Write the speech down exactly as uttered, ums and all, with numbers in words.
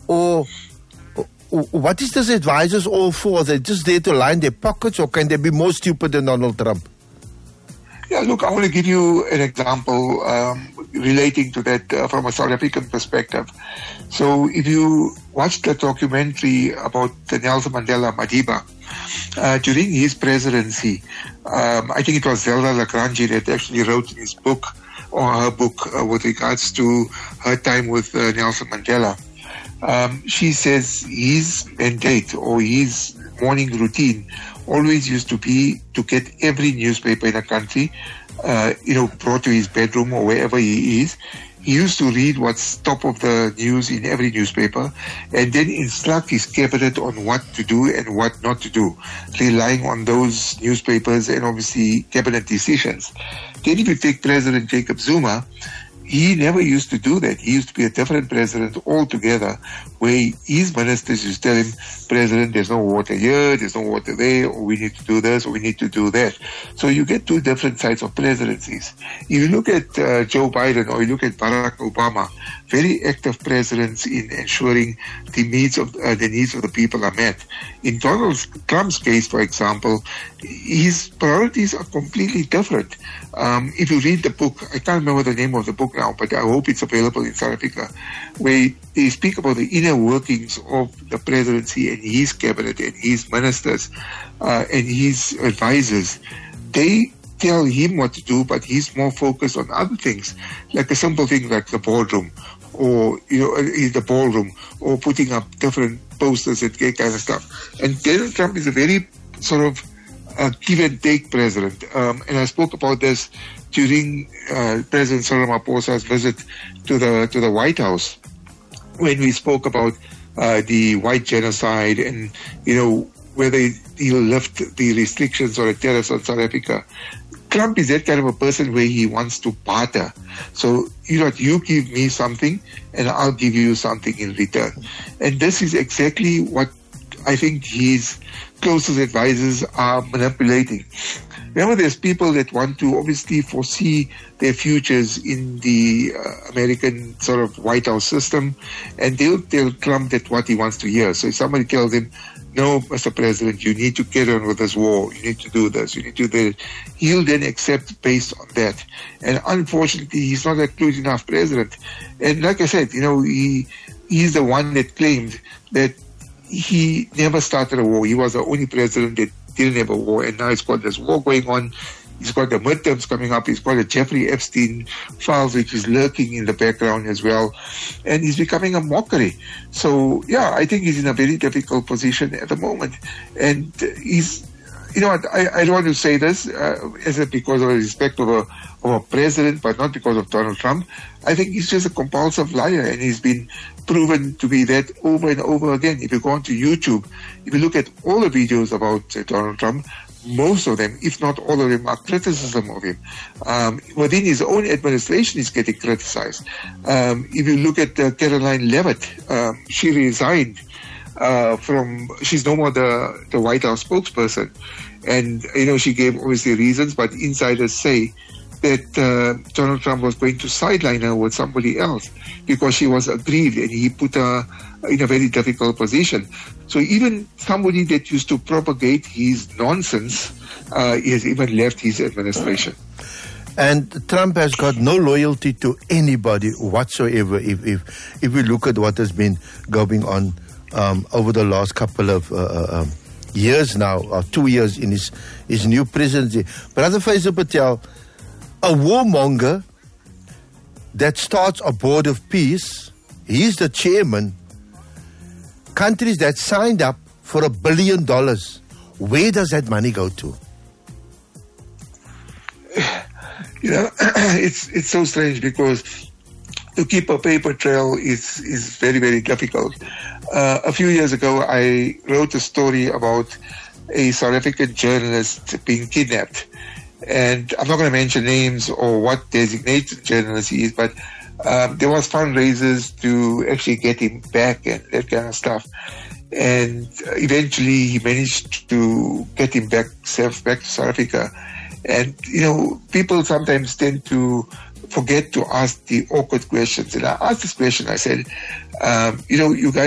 Or what is this advisors all for? Are they just there to line their pockets, or can they be more stupid than Donald Trump? Yeah, look, I want to give you an example um, relating to that uh, from a South African perspective. So if you watch the documentary about the Nelson Mandela Madiba, uh, during his presidency, um, I think it was Zelda Lagrange that actually wrote in his book, or her book, uh, with regards to her time with uh, Nelson Mandela. Um, she says his mandate or his morning routine always used to be to get every newspaper in the country, uh, you know, brought to his bedroom or wherever he is. He used to read what's top of the news in every newspaper and then instruct his cabinet on what to do and what not to do, relying on those newspapers and obviously cabinet decisions. Then if you take President Jacob Zuma, he never used to do that. He used to be a different president altogether, where his ministers used to tell him, President, there's no water here, there's no water there, or we need to do this, or we need to do that. So you get two different sides of presidencies. If you look at uh, Joe Biden or you look at Barack Obama, very active presidents in ensuring the needs of uh, the needs of the people are met. In Donald Trump's case, for example, his priorities are completely different. Um, if you read the book, I can't remember the name of the book now, but I hope it's available in South Africa, where they speak about the inner workings of the presidency and his cabinet and his ministers uh, and his advisors. They tell him what to do, but he's more focused on other things, like a simple thing like the boardroom, or you know, in the ballroom, or putting up different posters and that kind of stuff. And Donald Trump is a very sort of uh, give and take president. Um, and I spoke about this during uh, President Cyril Ramaphosa's visit to the to the White House, when we spoke about uh, the white genocide and you know whether he'll lift the restrictions or the tariffs on South Africa. Trump is that kind of a person where he wants to barter. So, you know, you give me something and I'll give you something in return. And this is exactly what I think his closest advisors are manipulating. Remember, there's people that want to obviously foresee their futures in the uh, American sort of White House system, and they'll tell Trump that what he wants to hear. So if somebody tells him, no, Mister President, you need to carry on with this war, you need to do this, you need to do that, he'll then accept based on that. And unfortunately, he's not a close enough president. And like I said, you know, he he's the one that claimed that he never started a war. He was the only president that didn't have a war, and now he's got this war going on. He's got the midterms coming up. He's got the Jeffrey Epstein files, which is lurking in the background as well. And he's becoming a mockery. So, yeah, I think he's in a very difficult position at the moment. And he's, you know, I, I don't want to say this uh, as a, because of a respect of a, of a president, but not because of Donald Trump. I think he's just a compulsive liar, and he's been proven to be that over and over again. If you go onto YouTube, if you look at all the videos about uh, Donald Trump, most of them, if not all of them, are criticism of him. Um, within his own administration, he's getting criticized. Um, if you look at uh, Caroline Levitt, um, she resigned uh, from, she's no more the, the White House spokesperson. And, you know, she gave obviously reasons, but insiders say that uh, Donald Trump was going to sideline her with somebody else because she was aggrieved, and he put her in a very difficult position. So even somebody that used to propagate his nonsense uh, has even left his administration. And Trump has got no loyalty to anybody whatsoever. If if if we look at what has been going on um, over the last couple of uh, um, years now, or two years in his his new presidency, Brother Faisal Patel, a warmonger that starts a board of peace, he's the chairman. Countries that signed up for a billion dollars, where does that money go to? You know, it's it's so strange because to keep a paper trail is, is very, very difficult. Uh, a few years ago, I wrote a story about a South African journalist being kidnapped. And I'm not going to mention names or what designated journalist he is, but um, there was fundraisers to actually get him back and that kind of stuff. And eventually he managed to get him back, safe back to South Africa. And, you know, people sometimes tend to forget to ask the awkward questions. And I asked this question, I said, um, you know, you guys